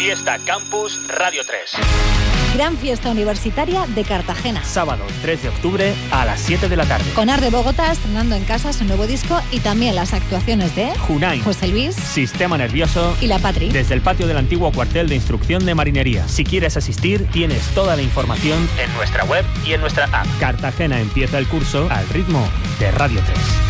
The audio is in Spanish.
Fiesta Campus Radio 3. Gran fiesta universitaria de Cartagena. Sábado 3 de octubre a las 7 de la tarde. Con Art de Bogotá estrenando en casa su nuevo disco y también las actuaciones de Junay, José Luis, Sistema Nervioso y La Patri. Desde el patio del antiguo cuartel de instrucción de marinería. Si quieres asistir, tienes toda la información en nuestra web y en nuestra app. Cartagena empieza el curso al ritmo de Radio 3.